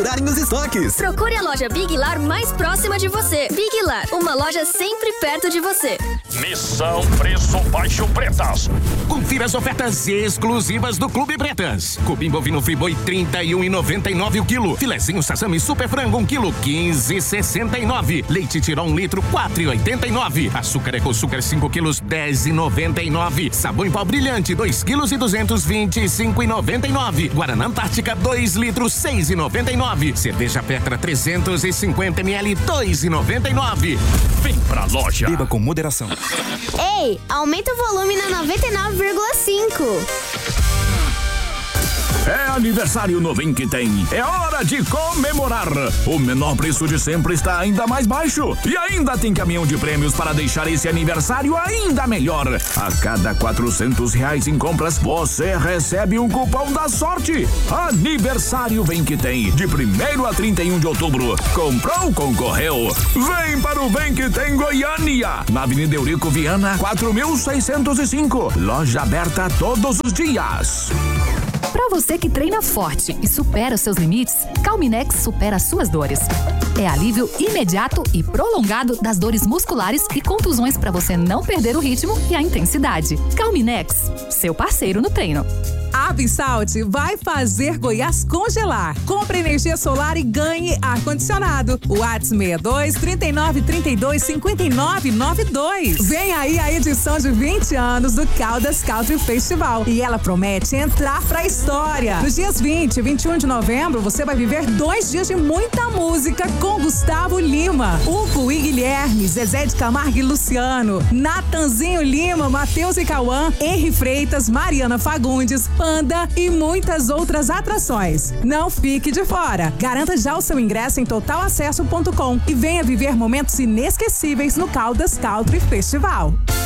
nos estoques. Procure a loja Big Lar mais próxima de você. Big Lar, uma loja sempre perto de você. Missão Preço Baixo Bretas. Confira as ofertas exclusivas do Clube Bretas. Cupim bovino Friboi 31,99 o quilo. Filezinho Sassami Super Frango 1 quilo 15,69. Leite Tirol 1 litro 4,89. Açúcar Ecoçúcar 5 quilos 10,99. Sabão em pó brilhante 2 quilos e 225,99. Guaraná Antártica 2 litros 6,99. Cerveja Petra 350 ml 2,99. Vem pra loja. Beba com moderação. Ei, aumenta o volume na 99,5. É aniversário no Vem Que Tem. É hora de comemorar. O menor preço de sempre está ainda mais baixo. E ainda tem caminhão de prêmios para deixar esse aniversário ainda melhor. A cada R$400 em compras, você recebe um cupom da sorte. Aniversário Vem Que Tem. De 1º a 31 de outubro. Comprou, concorreu. Vem para o Vem Que Tem Goiânia. Na Avenida Eurico Viana, 4.605. Loja aberta todos os dias. Para você que treina forte e supera os seus limites, Calminex supera as suas dores. É alívio imediato e prolongado das dores musculares e contusões para você não perder o ritmo e a intensidade. Calminex, seu parceiro no treino. A Vissalt vai fazer Goiás congelar. Compre energia solar e ganhe ar-condicionado. WhatsApp 62 39 32 59 92. Vem aí a edição de 20 anos do Caldas Country Festival. E ela promete entrar pra história. Nos dias 20 e 21 de novembro, você vai viver 2 dias de muita música com Gustavo Lima, Hugo e Guilherme, Zezé de Camargo e Luciano, Natanzinho Lima, Matheus e Cauã, Henri Freitas, Mariana Fagundes, Panda e muitas outras atrações. Não fique de fora. Garanta já o seu ingresso em totalacesso.com e venha viver momentos inesquecíveis no Caldas Country Festival.